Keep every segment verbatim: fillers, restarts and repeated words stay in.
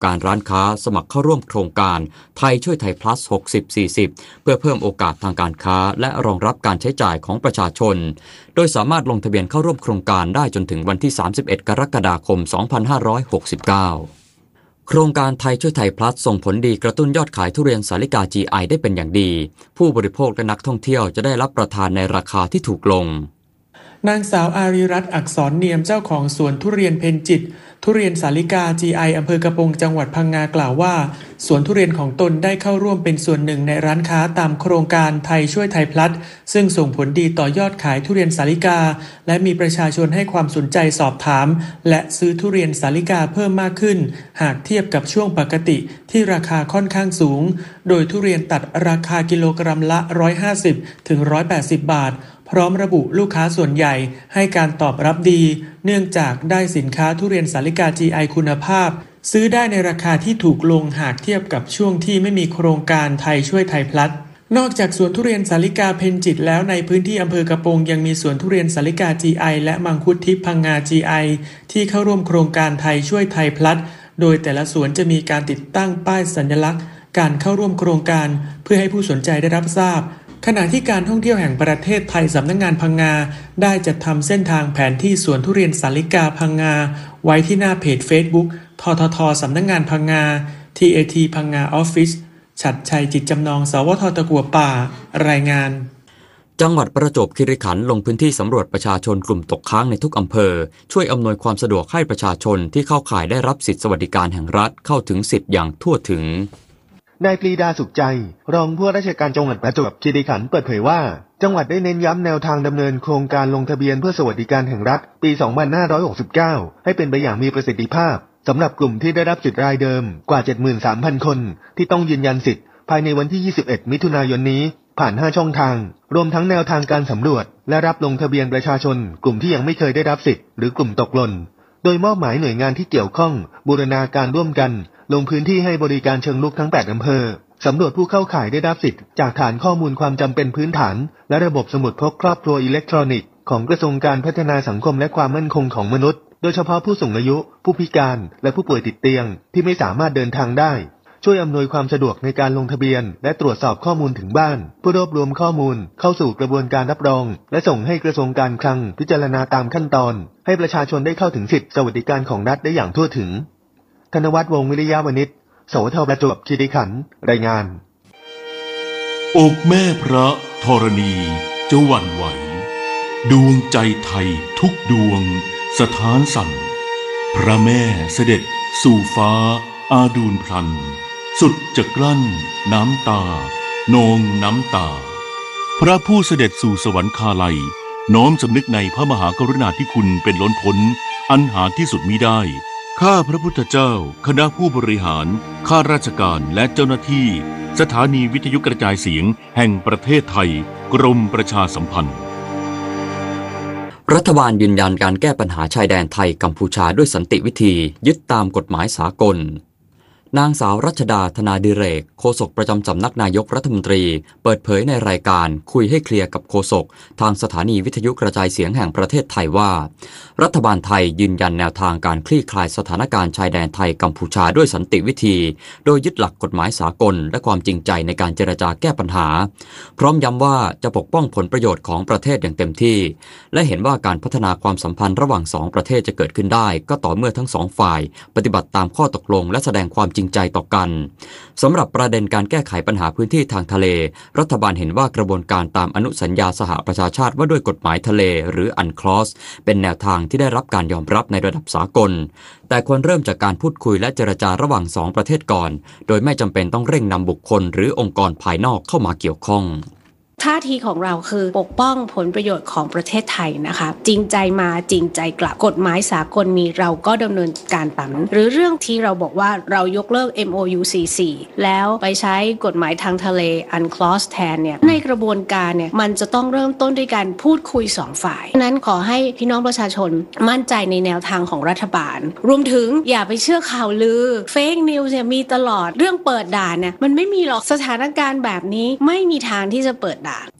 การร้านค้าสมัครเข้าร่วมโครงการไทยช่วยไทย plus หกสิบ สี่สิบ เพื่อเพิ่มโอกาสทางการค้าและรองรับการใช้จ่ายของประชาชนโดยสามารถลงทะเบียนเข้าร่วมโครงการได้จนถึงวันที่ สามสิบเอ็ด กรกฎาคม สองพันห้าร้อยหกสิบเก้า โครงการไทยช่วยไทย plus ส่งผลดีกระตุ้นยอดขายทุเรียนสาลิกา จี ไอ ได้เป็นอย่างดีผู้บริโภคและนักท่องเที่ยวจะได้รับประทานในราคาที่ถูกลงนางสาวอารีรัตน์อักษรเนียมเจ้าของสวนทุเรียนเพ็ญจิตทุเรียนสาลิกา จี ไอ อำเภอกระโปรงจังหวัดพังงากล่าวว่าสวนทุเรียนของตนได้เข้าร่วมเป็นส่วนหนึ่งในร้านค้าตามโครงการไทยช่วยไทยพลัสซึ่งส่งผลดีต่อยอดขายทุเรียนสาลิกาและมีประชาชนให้ความสนใจสอบถามและซื้อทุเรียนสาลิกาเพิ่มมากขึ้นหากเทียบกับช่วงปกติที่ราคาค่อนข้างสูงโดยทุเรียนตัดราคากิโลกรัมละหนึ่งร้อยห้าสิบถึงหนึ่งร้อยแปดสิบบาทพร้อมระบุลูกค้าส่วนใหญ่ให้การตอบรับดีเนื่องจากได้สินค้าทุเรียนสาลิกา จี ไอ คุณภาพซื้อได้ในราคาที่ถูกลงหากเทียบกับช่วงที่ไม่มีโครงการไทยช่วยไทยพลัสนอกจากสวนทุเรียนสาลิกาเพ็ญจิตแล้วในพื้นที่อำเภอกระโปรงยังมีสวนทุเรียนสาลิกา จี ไอ และมังคุดทิพย์พังงา จี ไอ ที่เข้าร่วมโครงการไทยช่วยไทยพลัสโดยแต่ละสวนจะมีการติดตั้งป้ายสัญลักษณ์การเข้าร่วมโครงการเพื่อให้ผู้สนใจได้รับทราบขณะที่การท่องเที่ยวแห่งประเทศไทยสำนักงานพังงาได้จัดทำเส้นทางแผนที่สวนทุเรียนสาลิกาพังงาไว้ที่หน้าเพจ Facebook ทททสำนักงานพังงา ที เอ ที พังงาออฟฟิศฉัตรชัยจิตจำนองสวทตะกั่วป่ารายงานจังหวัดประจวบคีรีขันธ์ลงพื้นที่สำรวจประชาชนกลุ่มตกค้างในทุกอำเภอช่วยอำนวยความสะดวกให้ประชาชนที่เข้าข่ายได้รับสิทธิสวัสดิการแห่งรัฐเข้าถึงสิทธิอย่างทั่วถึงนายปรีดาสุขใจรองผู้ว่าราชการจังหวัดประจวบคีรีขันธ์เปิดเผยว่าจังหวัดได้เน้นย้ำแนวทางดำเนินโครงการลงทะเบียนเพื่อสวัสดิการแห่งรัฐปี สองพันห้าร้อยหกสิบเก้า ให้เป็นไปอย่างมีประสิทธิภาพสำหรับกลุ่มที่ได้รับสิทธิรายเดิมกว่า เจ็ดหมื่นสามพัน คนที่ต้องยืนยันสิทธิ์ภายในวันที่ ยี่สิบเอ็ด มิถุนายนนี้ผ่าน ห้า ช่องทางรวมทั้งแนวทางการสำรวจและรับลงทะเบียนประชาชนกลุ่มที่ยังไม่เคยได้รับสิทธิ์หรือกลุ่มตกหล่นโดยมอบหมายหน่วยงานที่เกี่ยวข้องบูรณาการร่วมกันลงพื้นที่ให้บริการเชิงรุกทั้งแปดอำเภอสำรวจผู้เข้าข่ายได้รับสิทธิ์จากฐานข้อมูลความจำเป็นพื้นฐานและระบบสมุดพกครอบครัวอิเล็กทรอนิกส์ของกระทรวงการพัฒนาสังคมและความมั่นคงของมนุษย์โดยเฉพาะผู้สูงอายุผู้พิการและผู้ป่วยติดเตียงที่ไม่สามารถเดินทางได้ช่วยอำนวยความสะดวกในการลงทะเบียนและตรวจสอบข้อมูลถึงบ้านเพื่อรวบรวมข้อมูลเข้าสู่กระบวนการรับรองและส่งให้กระทรวงการคลังพิจารณาตามขั้นตอนให้ประชาชนได้เข้าถึงสิทธิสวัสดิการของรัฐได้อย่างทั่วถึงธนวัฒน์วงศ์วิริยะวณิชสวทประจวบคีรีขันธ์รายงานอกแม่พระธรณีจะหวั่นไหวดวงใจไทยทุกดวงสถานสั่นพระแม่เสด็จสู่ฟ้าอาดูลพลันสุดจะกลั้นน้ำตานองน้ำตาพระผู้เสด็จสู่สวรรคาลัยน้อมสำนึกในพระมหากรุณาธิคุณเป็นล้นพ้นอันหาที่สุดมิได้ข้าพระพุทธเจ้าคณะผู้บริหารข้าราชการและเจ้าหน้าที่สถานีวิทยุกระจายเสียงแห่งประเทศไทยกรมประชาสัมพันธ์รัฐบาลยืนยันการแก้ปัญหาชายแดนไทยกัมพูชาด้วยสันติวิธียึดตามกฎหมายสากลนางสาวรัชดาธนาดิเรกโฆษกประจำสำนักนายกรัฐมนตรีเปิดเผยในรายการคุยให้เคลียร์กับโฆษกทางสถานีวิทยุกระจายเสียงแห่งประเทศไทยว่ารัฐบาลไทยยืนยันแนวทางการคลี่คลายสถานการณ์ชายแดนไทยกัมพูชาด้วยสันติวิธีโดยยึดหลักกฎหมายสากลและความจริงใจในการเจรจาแก้ปัญหาพร้อมย้ำว่าจะปกป้องผลประโยชน์ของประเทศอย่างเต็มที่และเห็นว่าการพัฒนาความสัมพันธ์ระหว่างสองประเทศจะเกิดขึ้นได้ก็ต่อเมื่อทั้งสองฝ่ายปฏิบัติตามข้อตกลงและแสดงความจริงใจต่อกันสำหรับประเด็นการแก้ไขปัญหาพื้นที่ทางทะเลรัฐบาลเห็นว่ากระบวนการตามอนุสัญญาสหประชาชาติว่าด้วยกฎหมายทะเลหรืออันคลอสเป็นแนวทางที่ได้รับการยอมรับในระดับสากลแต่ควรเริ่มจากการพูดคุยและเจรจาระหว่างสองประเทศก่อนโดยไม่จำเป็นต้องเร่งนำบุคคลหรือองค์กรภายนอกเข้ามาเกี่ยวข้องท่าทีของเราคือปกป้องผลประโยชน์ของประเทศไทยนะคะจริงใจมาจริงใจกลับกฎหมายสากลมีเราก็ดำเนินการตามนั้นหรือเรื่องที่เราบอกว่าเรายกเลิก เอ็ม โอ ยู สี่สิบสี่ แล้วไปใช้กฎหมายทางทะเล อันคลอส แทนเนี่ยในกระบวนการเนี่ยมันจะต้องเริ่มต้นด้วยการพูดคุยสองฝ่ายนั้นขอให้พี่น้องประชาชนมั่นใจในแนวทางของรัฐบาลรวมถึงอย่าไปเชื่อข่าวลือเฟกนิวส์เนี่ยมีตลอดเรื่องเปิดด่านเนี่ยมันไม่มีหรอกสถานการณ์แบบนี้ไม่มีทางที่จะเปิดด่าน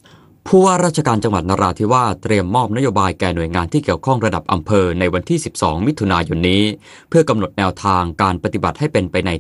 ผู้ว่าราชการจังหวัดนราธิวาสเตรียมมอบนโยบายแก่หน่วยงานที่เกี่ยวข้องระดับอำเภอในวันที่สิบสองมิถุนายนนี้เพื่อกำหนดแนวทางการปฏิบัติให้เป็นไปใน